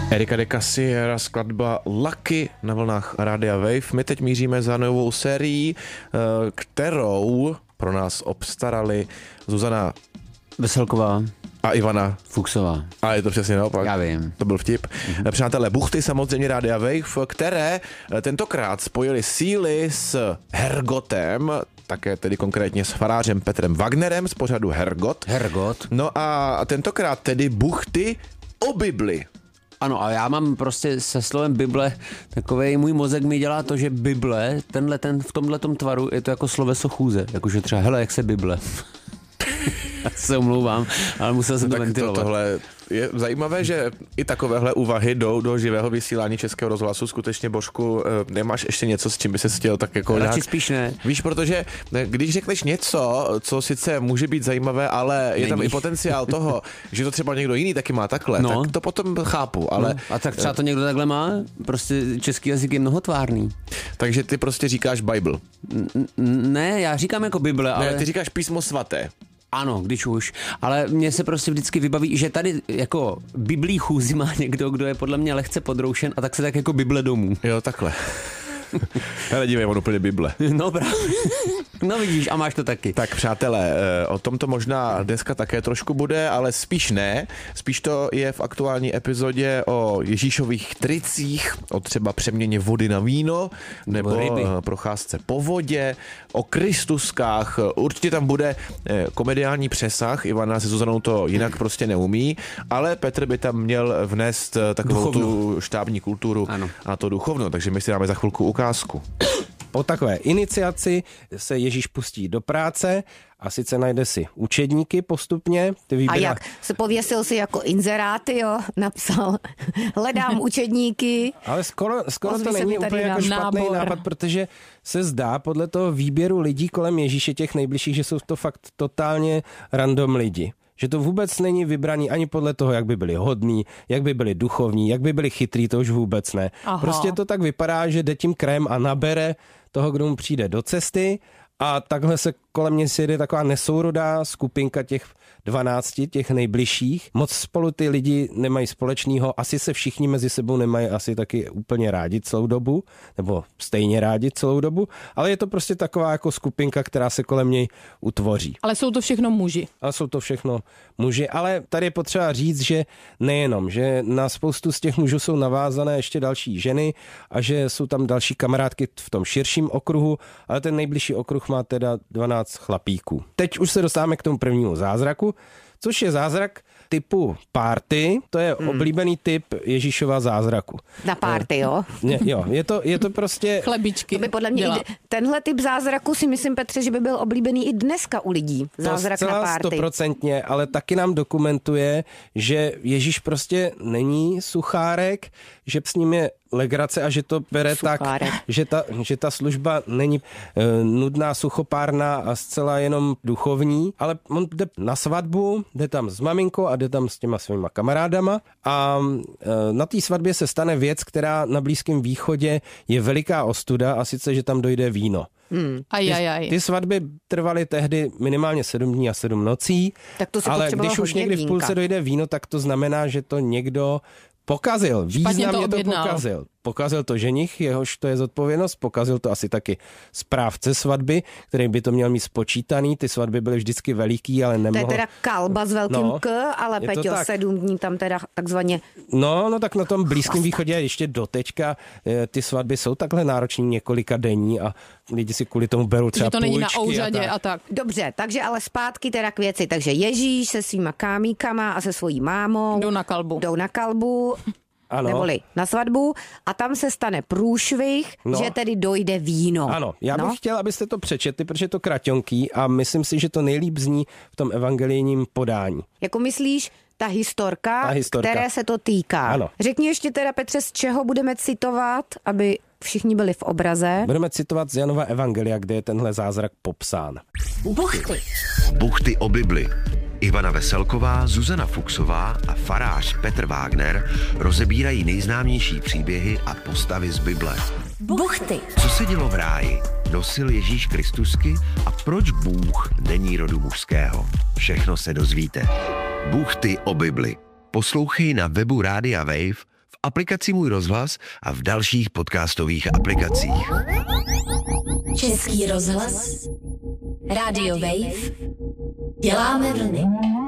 Erika de Casiera, skladba Lucky na vlnách Rádia Wave. My teď míříme za novou sérií, kterou pro nás obstarali Zuzana Veselková a Ivana Fuchsová. A je to přesně naopak. Já vím. To byl vtip. Přátelé, buchty samozřejmě Rádia Wave, které tentokrát spojili síly s Hergotem, také tedy konkrétně s farářem Petrem Wagnerem z pořadu Hergot. No a tentokrát tedy buchty o Bibli. Ano, a já mám prostě se slovem Bible, takovej můj mozek mi dělá to, že Bible, v tomhletom tvaru je to jako sloveso chůze. Jakože třeba, hele, jak se Bible. Já se omlouvám, ale musel jsem to ventilovat. Tohle je zajímavé, že i takovéhle úvahy jdou do živého vysílání Českého rozhlasu. Skutečně, Božku, nemáš ještě něco, s čím by se chtěl tak jako radši spíš ne. Víš, protože když řekneš něco, co sice může být zajímavé, ale je tam i potenciál toho, že to třeba někdo jiný taky má takhle, tak to potom chápu. Ale a tak třeba to někdo takhle má? Prostě český jazyk je mnohotvárný. Takže ty prostě říkáš Bible. Ne, já říkám jako Bible, ale... Ne, ty říkáš písmo svaté. Ano, když už. Ale mně se prostě vždycky vybaví, že tady jako biblí chůzi má někdo, kdo je podle mě lehce podroušen a tak se tak jako Bible domů. Jo, takhle. Hele, dívej, on úplně Bible. No právě. No vidíš, a máš to taky. Tak přátelé, o tom to možná dneska také trošku bude, ale spíš ne. Spíš to je v aktuální epizodě o Ježíšových tricích, o třeba přeměně vody na víno, nebo procházce po vodě, o Kristuskách. Určitě tam bude komediální přesah, Ivana se Zuzanou to jinak prostě neumí, ale Petr by tam měl vnést takovou tu štábní kulturu a to duchovno, takže my si dáme za chvilku ukázku. Po takové iniciaci se Ježíš pustí do práce a sice najde si učedníky postupně. A jak se pověsil si jako inzeráty, jo, napsal, hledám učedníky. Ale skoro to není úplně jako špatný nápad, protože se zdá podle toho výběru lidí kolem Ježíše těch nejbližších, že jsou to fakt totálně random lidi. Že to vůbec není vybraný ani podle toho, jak by byli hodní, jak by byli duchovní, jak by byli chytrý, to už vůbec ne. Aha. Prostě to tak vypadá, že jde tím krajem a nabere toho, kdo mu přijde do cesty a takhle se kolem mě sjede taková nesourodá skupinka těch 12, těch nejbližších. Moc spolu ty lidi nemají společného, asi se všichni mezi sebou nemají asi taky úplně rádi celou dobu, nebo stejně rádi celou dobu, ale je to prostě taková jako skupinka, která se kolem něj utvoří. Ale jsou to všechno muži. Ale tady je potřeba říct, že nejenom, že na spoustu z těch mužů jsou navázané ještě další ženy a že jsou tam další kamarádky v tom širším okruhu, ale ten nejbližší okruh má teda 12 chlapíků. Teď už se dostáváme k tomu prvnímu zázraku, což je zázrak typu party, to je oblíbený typ Ježíšova zázraku. Na party, jo? Jo, je to prostě... Chlebičky. To by podle mě tenhle typ zázraku si myslím, Petře, že by byl oblíbený i dneska u lidí. Zázrak na party. 100%, ale taky nám dokumentuje, že Ježíš prostě není suchárek, že s ním je legrace a že to bere suchárek. Tak, že ta služba není nudná, suchopárná a zcela jenom duchovní, ale on jde na svatbu, jde tam s maminkou a jde tam s těma svýma kamarádama a na té svatbě se stane věc, která na Blízkém východě je veliká ostuda a sice, že tam dojde víno. Ty svatby trvaly tehdy minimálně 7 dní a 7 nocí, tak to ale když už někdy v půlce dojde víno, tak to znamená, že to někdo pokazil, významně to pokazil. Pokazil to ženich, jehož to je zodpovědnost, pokazil to asi taky správce svatby, který by to měl mít spočítaný. Ty svatby byly vždycky veliký, ale nemohl... To je teda kalba s velkým K, ale Peťo, 7 dní tam teda takzvaně... No tak na tom Blízkém východě ještě doteďka ty svatby jsou takhle náročný několika denní a lidi si kvůli tomu berou třeba půjčky. Že to není na úřadě a tak. Dobře, takže ale zpátky teda k věci. Takže Ježíš se svýma kámíkama a se svojí mámou jdou na kalbu. Ano. Neboli na svatbu a tam se stane průšvih, že tedy dojde víno. Ano, já bych chtěl, abyste to přečetli, protože je to kraťonký a myslím si, že to nejlíp zní v tom evangelijním podání. Jako myslíš, ta historka, které se to týká. Ano. Řekni ještě teda, Petře, z čeho budeme citovat, aby všichni byli v obraze. Budeme citovat z Janova evangelia, kde je tenhle zázrak popsán. Buchty o Bibli. Ivana Veselková, Zuzana Fuchsová a farář Petr Wagner rozebírají nejznámější příběhy a postavy z Bible. Buchty. Co se dělo v ráji? Nosil Ježíš Kristusky a proč Bůh není rodu mužského? Všechno se dozvíte. Buchty o Bibli. Poslouchej na webu Rádia Wave, v aplikaci Můj rozhlas a v dalších podcastových aplikacích. Český rozhlas, Radio Wave, děláme vlny.